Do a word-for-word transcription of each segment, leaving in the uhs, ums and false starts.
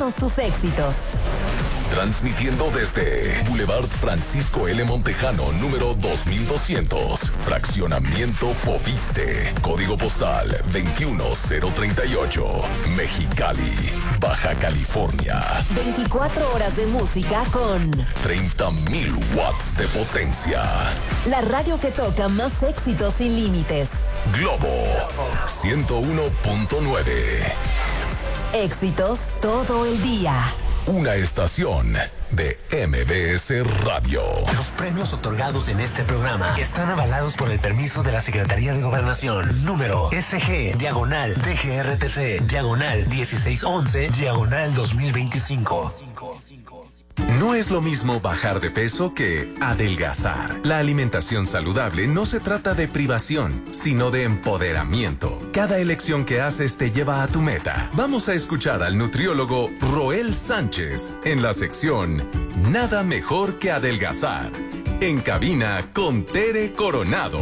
todos tus éxitos. Transmitiendo desde Boulevard Francisco L. Montejano, número dos mil doscientos, Fraccionamiento Fobiste, código postal veintiuno cero treinta y ocho, Mexicali, Baja California. veinticuatro horas de música con treinta mil watts de potencia. La radio que toca más éxitos sin límites. Globo ciento uno punto nueve. Éxitos todo el día. Una estación de M B S Radio. Los premios otorgados en este programa están avalados por el permiso de la Secretaría de Gobernación. Número S G, diagonal, D G R T C, diagonal, dieciséis once, diagonal dos mil veinticinco. No es lo mismo bajar de peso que adelgazar. La alimentación saludable no se trata de privación, sino de empoderamiento. Cada elección que haces te lleva a tu meta. Vamos a escuchar al nutriólogo Roel Sánchez en la sección Nada mejor que adelgazar. En cabina con Tere Coronado.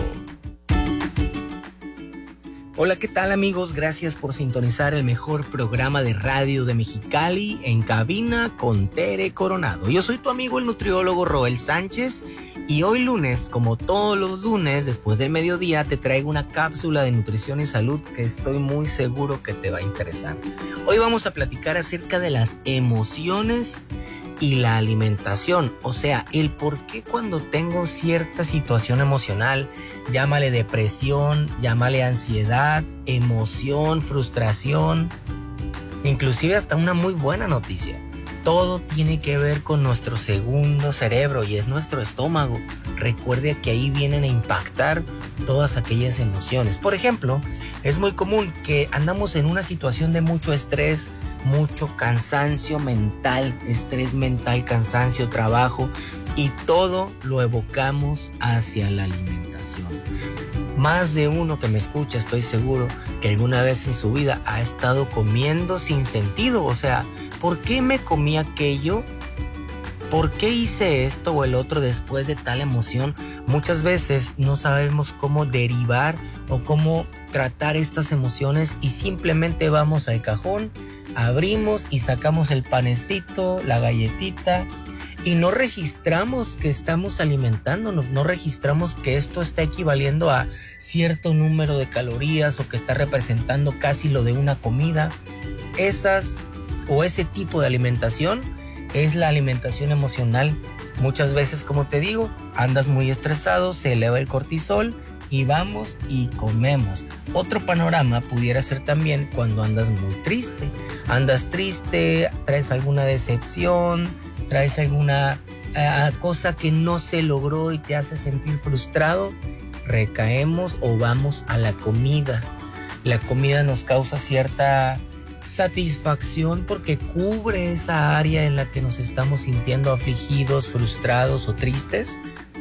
Hola, ¿qué tal, amigos? Gracias por sintonizar el mejor programa de radio de Mexicali, En Cabina con Tere Coronado. Yo soy tu amigo el nutriólogo Roel Sánchez y hoy lunes, como todos los lunes, después del mediodía, te traigo una cápsula de nutrición y salud que estoy muy seguro que te va a interesar. Hoy vamos a platicar acerca de las emociones y la alimentación, o sea, el por qué cuando tengo cierta situación emocional, llámale depresión, llámale ansiedad, emoción, frustración, inclusive hasta una muy buena noticia. Todo tiene que ver con nuestro segundo cerebro y es nuestro estómago. Recuerde que ahí vienen a impactar todas aquellas emociones. Por ejemplo, es muy común que andamos en una situación de mucho estrés, mucho cansancio mental, estrés mental, cansancio, trabajo, y todo lo evocamos hacia la alimentación. Más de uno que me escucha, estoy seguro que alguna vez en su vida ha estado comiendo sin sentido. O sea, ¿por qué me comí aquello? ¿Por qué hice esto o el otro después de tal emoción? Muchas veces no sabemos cómo derivar o cómo tratar estas emociones y simplemente vamos al cajón, abrimos y sacamos el panecito, la galletita y no registramos que estamos alimentándonos, no registramos que esto está equivaliendo a cierto número de calorías o que está representando casi lo de una comida. Esas o ese tipo de alimentación es la alimentación emocional. Muchas veces, como te digo, andas muy estresado, se eleva el cortisol y vamos y comemos. Otro panorama pudiera ser también cuando andas muy triste. Andas triste, traes alguna decepción, traes alguna uh, cosa que no se logró y te hace sentir frustrado. Recaemos o vamos a la comida. La comida nos causa cierta satisfacción porque cubre esa área en la que nos estamos sintiendo afligidos, frustrados o tristes.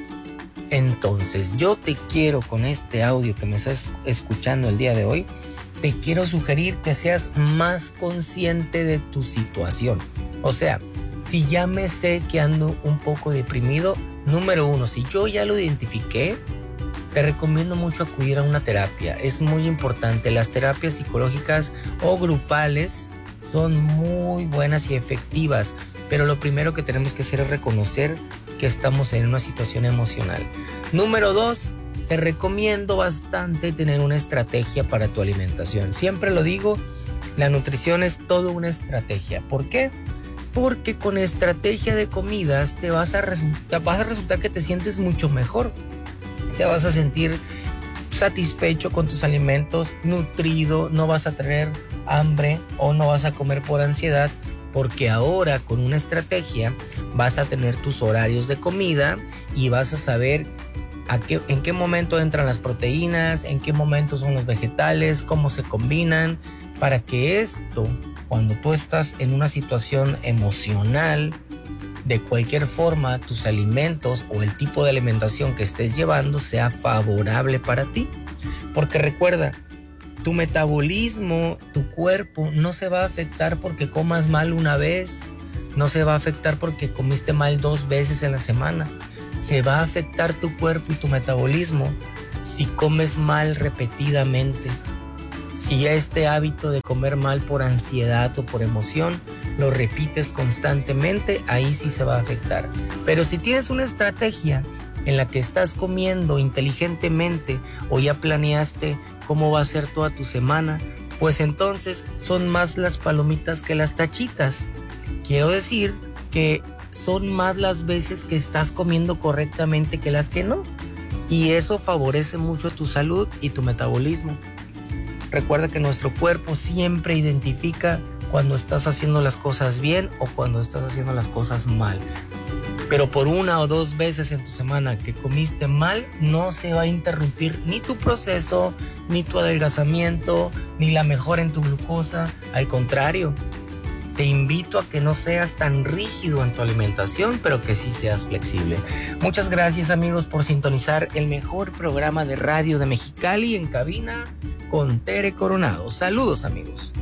Entonces yo te quiero, con este audio que me estás escuchando el día de hoy, te quiero sugerir que seas más consciente de tu situación. O sea, si ya me sé que ando un poco deprimido, número uno, si yo ya lo identifiqué, te recomiendo mucho acudir a una terapia. Es muy importante. Las terapias psicológicas o grupales son muy buenas y efectivas, pero lo primero que tenemos que hacer es reconocer que estamos en una situación emocional. Número dos, te recomiendo bastante tener una estrategia para tu alimentación. Siempre lo digo, la nutrición es toda una estrategia. ¿Por qué? Porque con estrategia de comidas te vas a, resu- te vas a resultar que te sientes mucho mejor. Te vas a sentir satisfecho con tus alimentos, nutrido, no vas a tener hambre o no vas a comer por ansiedad, porque ahora con una estrategia vas a tener tus horarios de comida y vas a saber a qué, en qué momento entran las proteínas, en qué momento son los vegetales, cómo se combinan, para que esto, cuando tú estás en una situación emocional, de cualquier forma, tus alimentos o el tipo de alimentación que estés llevando sea favorable para ti. Porque recuerda, tu metabolismo, tu cuerpo no se va a afectar porque comas mal una vez, no se va a afectar porque comiste mal dos veces en la semana. Se va a afectar tu cuerpo y tu metabolismo si comes mal repetidamente. Si ya este hábito de comer mal por ansiedad o por emoción lo repites constantemente, ahí sí se va a afectar. Pero si tienes una estrategia en la que estás comiendo inteligentemente o ya planeaste cómo va a ser toda tu semana, pues entonces son más las palomitas que las tachitas. Quiero decir que son más las veces que estás comiendo correctamente que las que no. Y eso favorece mucho tu salud y tu metabolismo. Recuerda que nuestro cuerpo siempre identifica cuando estás haciendo las cosas bien o cuando estás haciendo las cosas mal. Pero por una o dos veces en tu semana que comiste mal, no se va a interrumpir ni tu proceso, ni tu adelgazamiento, ni la mejora en tu glucosa. Al contrario, te invito a que no seas tan rígido en tu alimentación, pero que sí seas flexible. Muchas gracias, amigos, por sintonizar el mejor programa de radio de Mexicali, En Cabina con Tere Coronado. Saludos, amigos.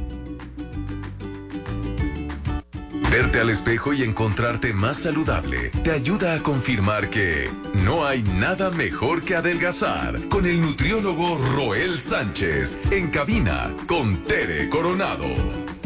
Verte al espejo y encontrarte más saludable te ayuda a confirmar que no hay nada mejor que adelgazar con el nutriólogo Roel Sánchez. En Cabina con Tere Coronado.